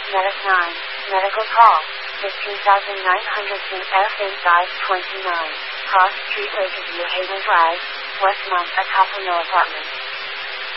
Medic 9, medical call, 15,900 St. F. 29, Cross Street, Lakeview, Haven Drive, Westmont, Atopano Apartments.